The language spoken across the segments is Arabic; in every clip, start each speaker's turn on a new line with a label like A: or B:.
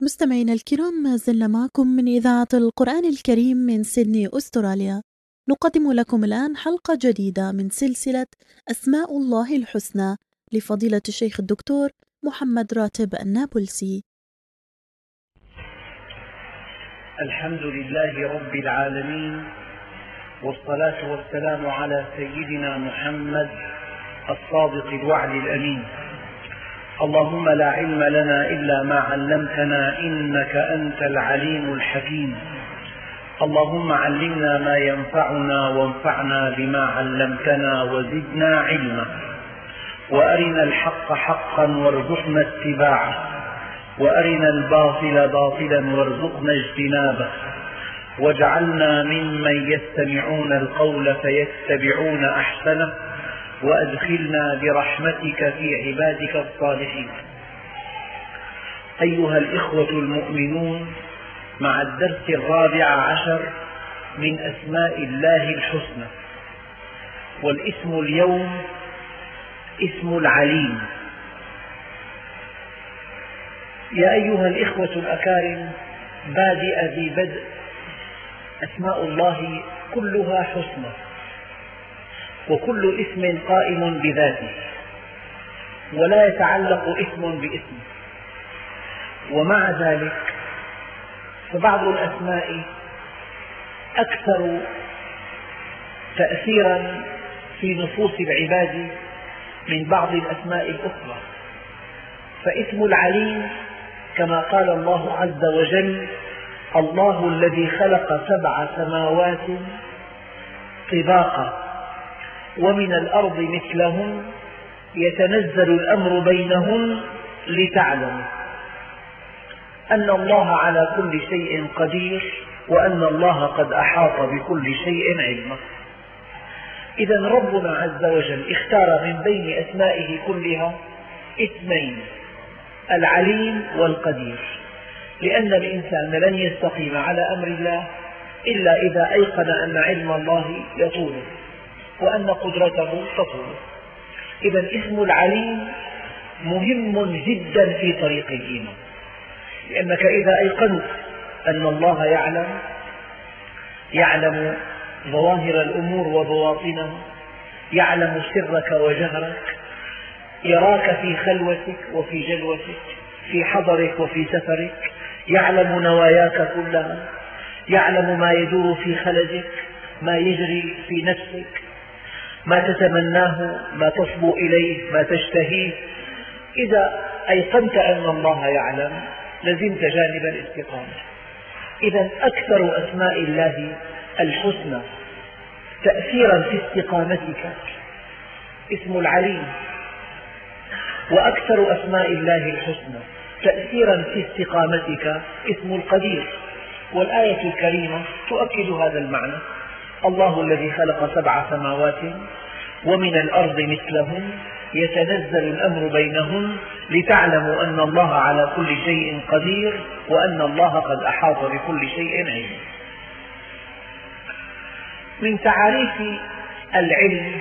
A: مستمعينا الكرام، ما زلنا معكم من إذاعة القرآن الكريم من سيدني أستراليا. نقدم لكم الآن حلقة جديدة من سلسلة أسماء الله الحسنى لفضيلة الشيخ الدكتور محمد راتب النابلسي.
B: الحمد لله رب العالمين، والصلاة والسلام على سيدنا محمد الصادق الوعد الأمين. اللهم لا علم لنا إلا ما علمتنا إنك أنت العليم الحكيم. اللهم علمنا ما ينفعنا وانفعنا بما علمتنا وزدنا علما، وأرنا الحق حقا وارزقنا اتباعه، وأرنا الباطل باطلا وارزقنا اجتنابه، واجعلنا ممن يستمعون القول فيتبعون أحسنه، وأدخلنا برحمتك في عبادك الصالحين. أيها الإخوة المؤمنون، مع الدرس 14 من أسماء الله الحسنى، والاسم اليوم اسم العليم. يا أيها الإخوة الأكارم، بادئ ذي بدء، أسماء الله كلها حسنى، وكل اسم قائم بذاته، ولا يتعلق اسم باسم. ومع ذلك فبعض الأسماء أكثر تأثيرا في نفوس العباد من بعض الأسماء الأخرى. فاسم العليم كما قال الله عز وجل: الله الذي خلق 7 سماوات طباقا ومن الأرض مثلهن يتنزل الأمر بينهن لتعلموا أن الله على كل شيء قدير، وأن الله قد أحاط بكل شيء علما. إذن ربنا عز وجل اختار من بين أسمائه كلها اسمين: العليم والقدير، لأن الإنسان لن يستقيم على أمر الله إلا إذا أيقن أن علم الله يطوله وأن قدرته تطوله. إذن اسم العليم مهم جدا في طريق الإيمان، لأنك إذا أيقنت أن الله يعلم ظواهر الأمور وبواطنها، يعلم سرك وجهرك، يراك في خلوتك وفي جلوتك، في حضرك وفي سفرك، يعلم نواياك كلها، يعلم ما يدور في خلجك، ما يجري في نفسك، ما تتمناه، ما تصبو إليه، ما تشتهيه. إذا أيقنت أن الله يعلم لزمت جانب الاستقامة. إذن أكثر أسماء الله الحسنى تأثيرا في استقامتك اسم العليم، وأكثر أسماء الله الحسنى تأثيرا في استقامتك اسم القدير. والآية الكريمة تؤكد هذا المعنى: الله الذي خلق 7 سماوات ومن الأرض مثلهن يتنزل الأمر بينهن لتعلموا أن الله على كل شيء قدير، وأن الله قد أحاط بكل شيء علما. من تعاريف العلم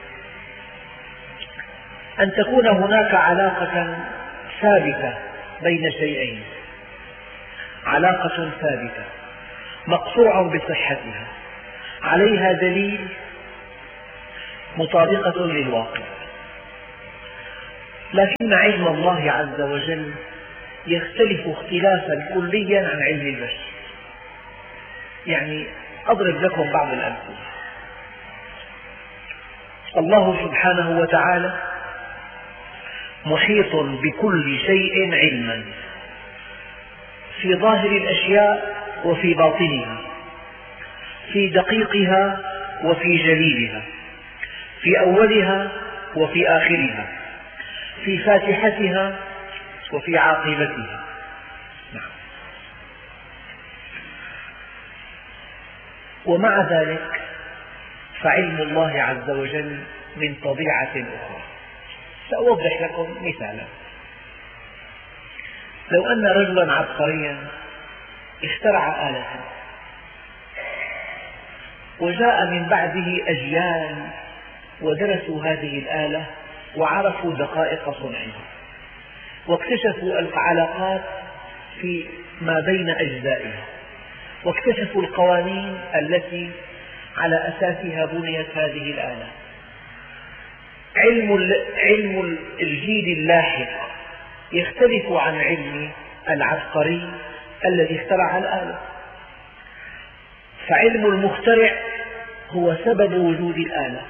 B: أن تكون هناك علاقة ثابتة بين شيئين، علاقة ثابتة مقطوع بصحتها، عليها دليل، مطابقة للواقع. لكن علم الله عز وجل يختلف اختلافا كليا عن علم البشر. يعني أضرب لكم بعض الأمثلة. الله سبحانه وتعالى محيط بكل شيء علما، في ظاهر الأشياء وفي باطنها، في دقيقها وفي جليلها، في أولها وفي آخرها، في فاتحتها وفي عاقبتها. ومع ذلك فعلم الله عز وجل من طبيعة أخرى. سأوضح لكم مثالا. لو أن رجلا عبقريا اخترع آلة، وجاء من بعده أجيال ودرسوا هذه الآلة وعرفوا دقائق صنعها، واكتشفوا العلاقات في ما بين أجزائها، واكتشفوا القوانين التي على أساسها بنيت هذه الآلة. علم الجيل اللاحق يختلف عن علم العبقري الذي اخترع الآلة، فعلم المخترع هو سبب وجود الآلة،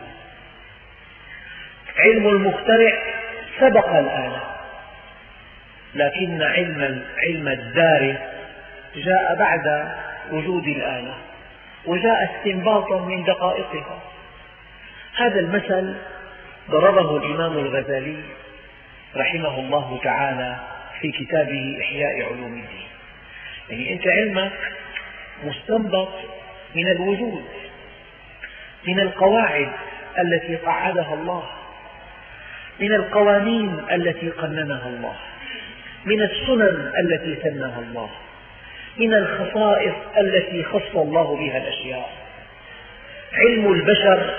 B: علم المخترع سبق الآلة، لكن علم الدارس جاء بعد وجود الآلة وجاء استنباطا من دقائقها. هذا المثل ضربه الإمام الغزالي رحمه الله تعالى في كتابه إحياء علوم الدين. يعني أنت علمك مستنبط من الوجود، من القواعد التي قعدها الله، من القوانين التي قننها الله، من السنن التي سنها الله، من الخصائص التي خص الله بها الأشياء. علم البشر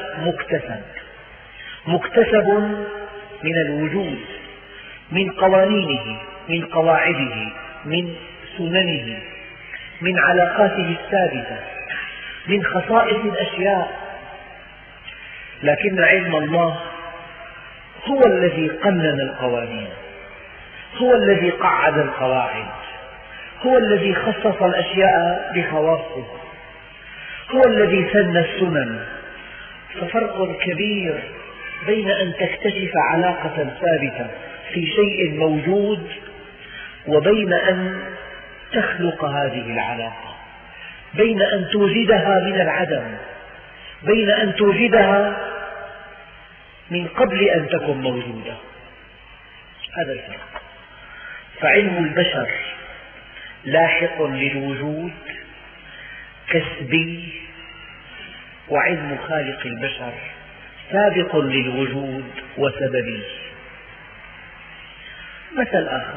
B: مكتسب من الوجود، من قوانينه، من قواعده، من سننه، من علاقاته الثابتة، من خصائص الأشياء. لكن علم الله هو الذي قنن القوانين، هو الذي قعد القواعد، هو الذي خصص الأشياء بخواصها، هو الذي سن السنن. ففرق كبير بين أن تكتشف علاقة ثابتة في شيء موجود وبين أن تخلق هذه العلاقة، بين أن توجدها من العدم، بين أن توجدها من قبل أن تكن موجودة. هذا الفرق. فعلم البشر لاحق للوجود كسبي، وعلم خالق البشر سابق للوجود وسببي. مثل آخر،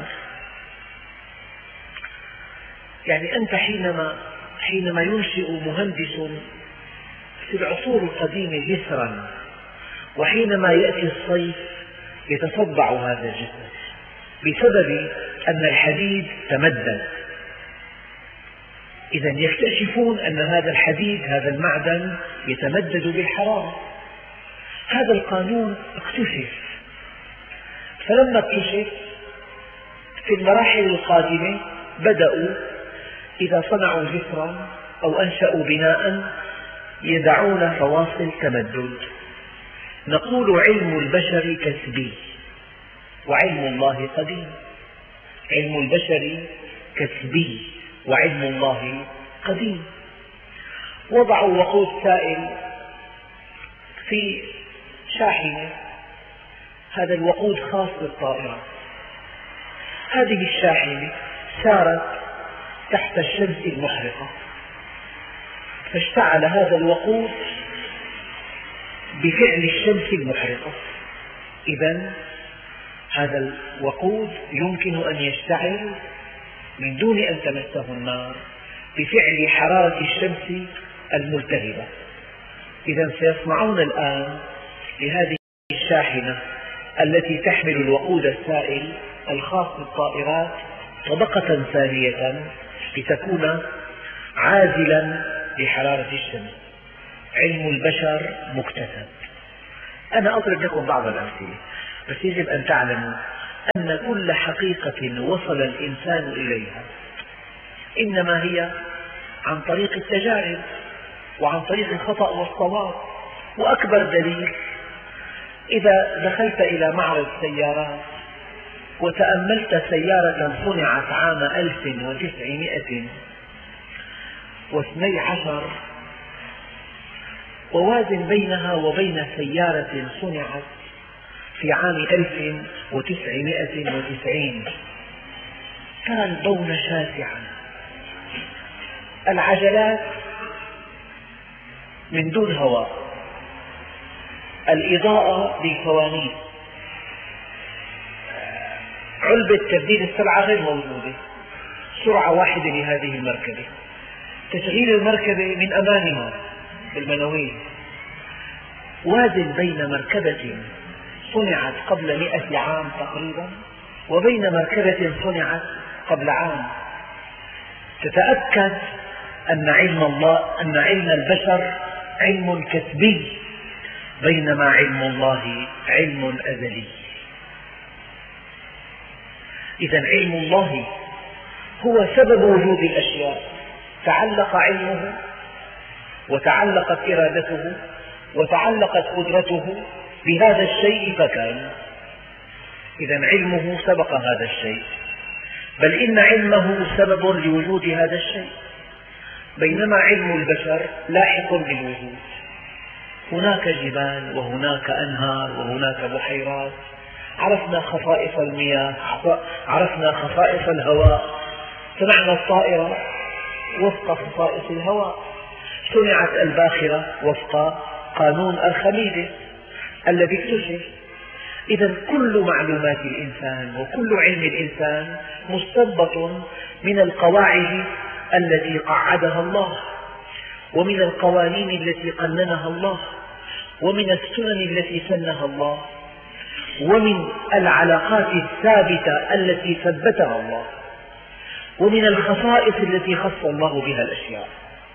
B: يعني أنت حينما ينشئ مهندس في العصور القديمة جسرا، وحينما يأتي الصيف يتصدع هذا الجسر بسبب أن الحديد تمدد. إذا يكتشفون أن هذا الحديد، هذا المعدن يتمدد بالحرارة. هذا القانون اكتشف، فلما اكتشف في المراحل القادمة بدأوا إذا صنعوا جسرا أو أنشأوا بناء يدعون فواصل تمدد. نقول علم البشر كسبي وعلم الله قديم. علم البشر كسبي وعلم الله قديم. وضعوا وقود سائل في شاحنة، هذا الوقود خاص بالطائرة. هذه الشاحنة سارت تحت الشمس المحرقة، فاشتعل هذا الوقود بفعل الشمس المحرقة. إذن هذا الوقود يمكن أن يشتعل من دون أن تمسه النار بفعل حرارة الشمس الملتهبة. إذن سيصنعون الآن لهذه الشاحنة التي تحمل الوقود السائل الخاص بالطائرات طبقة ثانية لتكون عازلا لحرارة الشمس. علم البشر مكتسب. أنا أضرب لكم بعض الأمثلة، بس يجب أن تعلموا أن كل حقيقة وصل الإنسان إليها إنما هي عن طريق التجارب وعن طريق الخطأ والصواب. وأكبر دليل، إذا دخلت إلى معرض سيارات وتأملت سيارة صنعت عام 1912 ووازن بينها وبين سيارة صنعت في عام 1990 ترى البون شاسعا. العجلات من دون هواء، الإضاءة بالفوانيس، علبة تبديل السرعة غير موجودة، سرعة واحدة لهذه المركبة، تشغيل المركبة من أمامها بالمنويل. وازن بين مركبة صنعت قبل 100 عام تقريبا وبين مركبة صنعت قبل عام. تتأكد أن علم البشر علم كسبي، بينما علم الله علم أزلي. إذا علم الله هو سبب وجود الأشياء، تعلق علمه وتعلقت إرادته وتعلقت قدرته بهذا الشيء فكان. إذا علمه سبق هذا الشيء، بل إن علمه سبب لوجود هذا الشيء، بينما علم البشر لاحق بالوجود. هناك جبال وهناك أنهار وهناك بحيرات، عرفنا خصائص المياه، عرفنا خصائص الهواء، صنعنا الطائرة وفق خصائص الهواء، صنعت الباخرة وفق قانون أرخميدس الذي اكتشف. إذا كل معلومات الإنسان وكل علم الإنسان مستنبط من القواعد التي قعدها الله، ومن القوانين التي قننها الله، ومن السنن التي سنها الله، ومن العلاقات الثابتة التي ثبتها الله، ومن الخصائص التي خص الله بها الأشياء.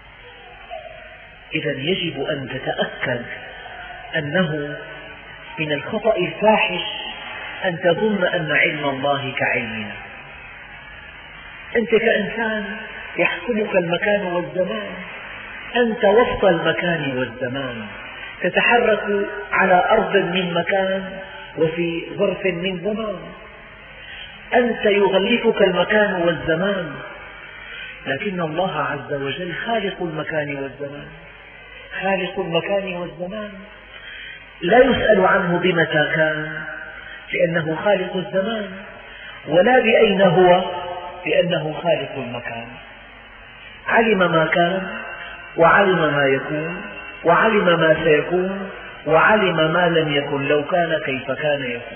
B: إذا يجب أن تتأكد أنه من الخطأ الفاحش أن تظن أن علم الله كعلمنا. أنت كإنسان يحكمك المكان والزمان، أنت وسط المكان والزمان، تتحرك على أرض من مكان وفي ظرف من زمان، أنت يغلفك المكان والزمان، لكن الله عز وجل خالق المكان والزمان، خالق المكان والزمان، لا يسأل عنه بمتى كان لأنه خالق الزمان، ولا بأين هو لأنه خالق المكان. علم ما كان وعلم ما يكون وعلم ما سيكون وعلم ما لم يكن لو كان كيف كان يكون.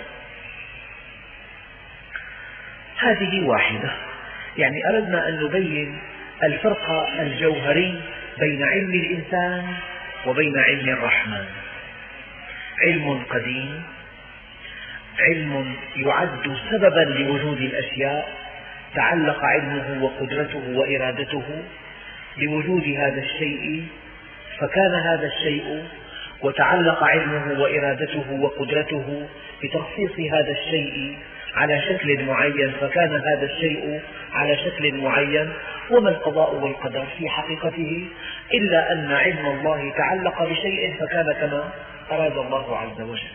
B: هذه واحدة، يعني أردنا أن نبين الفرق الجوهري بين علم الإنسان وبين علم الرحمن. علم قديم، علم يعد سببا لوجود الأشياء، تعلق علمه وقدرته وإرادته بوجود هذا الشيء فكان هذا الشيء، وتعلق علمه وإرادته وقدرته بتخصيص هذا الشيء على شكل معين فكان هذا الشيء على شكل معين. وما القضاء والقدر في حقيقته إلا أن علم الله تعلق بشيء فكان كما أراد الله عز وجل.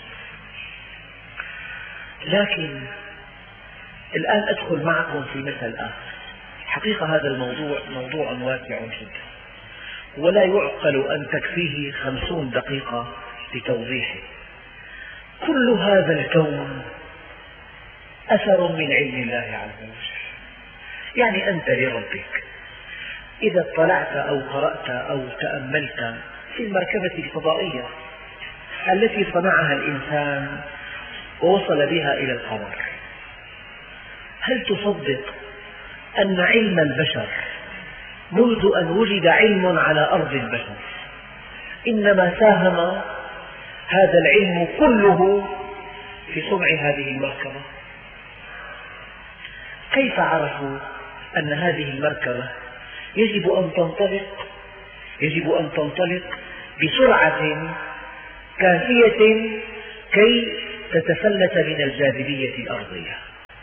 B: لكن الآن أدخل معكم في مثل آخر. حقيقة هذا الموضوع موضوع واسع جدا، ولا يعقل أن تكفيه 50 دقيقة لتوضيحه. كل هذا الكون أثر من علم الله عز وجل. يعني أنت لربك إذا اطلعت أو قرأت أو تأملت في المركبة الفضائية التي صنعها الإنسان ووصل بها إلى القمر، هل تصدق أن علم البشر منذ أن وجد علم على أرض البشر إنما ساهم هذا العلم كله في صنع هذه المركبة؟ كيف عرفوا أن هذه المركبة يجب أن تنطلق بسرعة كافية كي تتفلت من الجاذبية الأرضية؟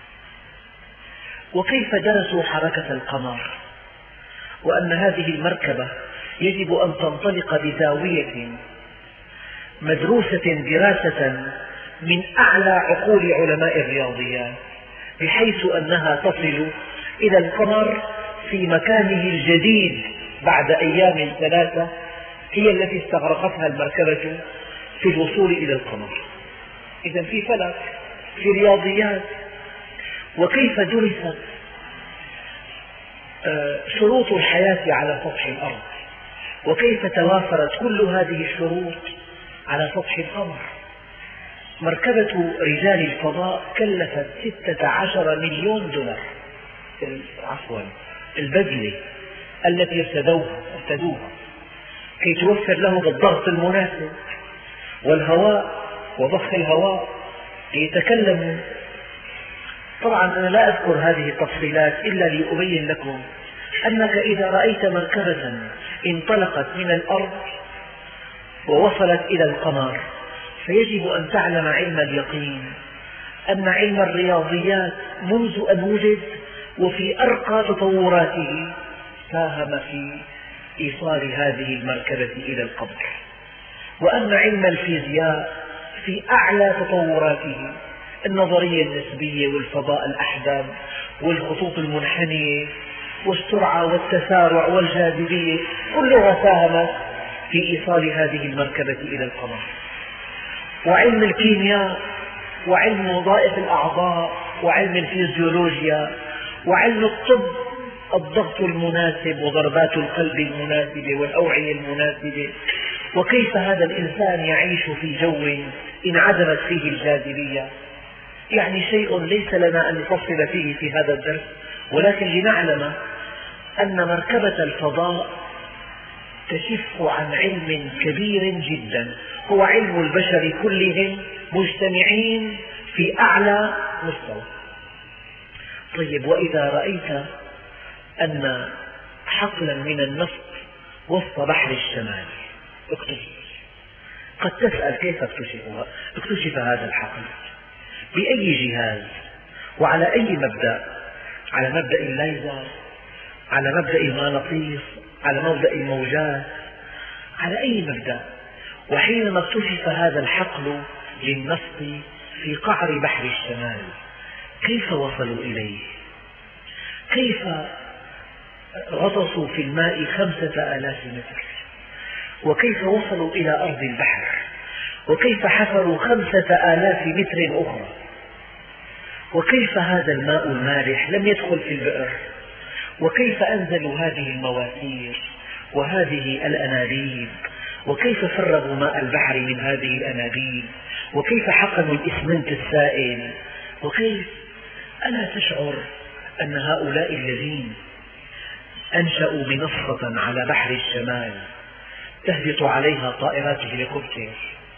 B: وكيف درسوا حركة القمر، وأن هذه المركبة يجب أن تنطلق بزاوية مدروسة دراسة من أعلى عقول علماء الرياضيات، بحيث أنها تصل إلى القمر في مكانه الجديد بعد أيام 3 هي التي استغرقتها المركبة في الوصول إلى القمر. إذا في فلك، في رياضيات. وكيف درست شروط الحياة على سطح الأرض، وكيف توافرت كل هذه الشروط على سطح القمر. مركبة رجال الفضاء كلفت 16 مليون دولار، البذلة التي ارتدوها كي توفر لهم الضغط المناسب والهواء وضخ الهواء ليتكلموا. طبعا أنا لا أذكر هذه التفصيلات إلا لأبين لكم أنك إذا رأيت مركبة انطلقت من الأرض ووصلت إلى القمر فيجب أن تعلم علم اليقين أن علم الرياضيات منذ أن وجد وفي أرقى تطوراته ساهم في إيصال هذه المركبة إلى القمر، وأن علم الفيزياء في أعلى تطوراته النظرية النسبية والفضاء الأحدب والخطوط المنحنية والسرعة والتسارع والجاذبية كلها ساهمت في إيصال هذه المركبة إلى القمر. وعلم الكيمياء وعلم وظائف الأعضاء وعلم الفيزيولوجيا وعلم الطب، الضغط المناسب وضربات القلب المناسبة والأوعية المناسبة، وكيف هذا الإنسان يعيش في جو انعدمت فيه الجاذبية. يعني شيء ليس لنا أن نفصل فيه في هذا الدرس، ولكن لنعلم أن مركبة الفضاء تشف عن علم كبير جدا هو علم البشر كلهم مجتمعين في أعلى مستوى. طيب، وإذا رأيت أن حقلا من النفط وسط بحر الشمال اكتشف، قد تسأل كيف اكتشف هذا الحقل؟ بأي جهاز؟ وعلى أي مبدأ؟ على مبدأ الليزر؟ على مبدأ المغناطيس؟ على مبدأ الموجات؟ على أي مبدأ؟ وحينما اكتشف هذا الحقل للنفط في قعر بحر الشمال كيف وصلوا إليه؟ كيف غطسوا في الماء 5000 متر؟ وكيف وصلوا إلى أرض البحر؟ وكيف حفروا 5000 متر أخرى؟ وكيف هذا الماء المالح لم يدخل في البئر؟ وكيف أنزلوا هذه المواسير وهذه الأنابيب؟ وكيف فرغوا ماء البحر من هذه الأنابيب؟ وكيف حقنوا الإسمنت السائل؟ وكيف؟ ألا تشعر أن هؤلاء الذين أنشأوا منصة على بحر الشمال تهبط عليها طائرات هليكوبتر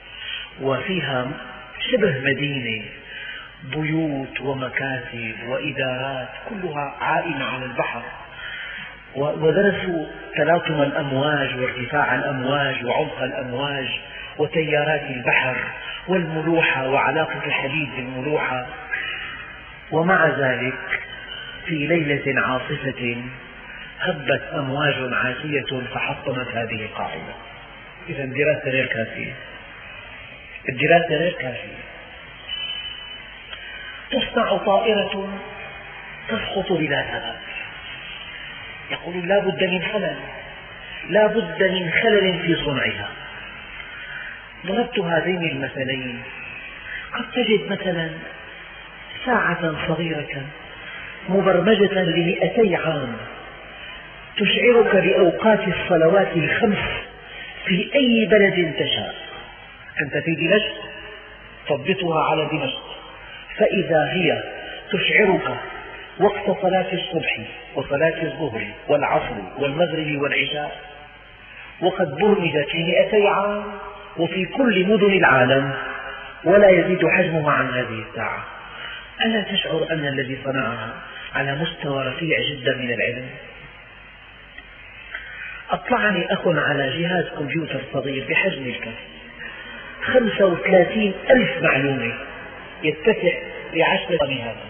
B: وفيها شبه مدينة، بيوت ومكاتب وإدارات كلها عائمة على البحر، ودرسوا تلاطم الأمواج وارتفاع الأمواج وعمق الأمواج وتيارات البحر والملوحة وعلاقة الحديد بالملوحة، ومع ذلك في ليلة عاصفة هبت أمواج عاتية فحطمت هذه القاعدة. إذا الدراسة غير كافية، الدراسة غير كافية. تصنع طائرة تسقط بلا سبب، يقولون لا بد من خلل، لا بد من خلل في صنعها. ضربت هذين المثلين. قد تجد مثلا ساعة صغيرة مبرمجة ل200 عام تشعرك بأوقات الصلوات ال5 في أي بلد تشاء. أنت في دمشق تضبطها على دمشق، فإذا هي تشعرك وقت صلاة الصبح وصلاة الظهر والعصر والمغرب والعشاء، وقد برمجت ل200 عام وفي كل مدن العالم ولا يزيد حجمها عن هذه الساعة. ألا تشعر أن الذي صنعها على مستوى رفيع جدا من العلم؟ أطلعني أخ على جهاز كمبيوتر صغير بحجم الكف 35,000 معلومة يتسع ل10 هذا.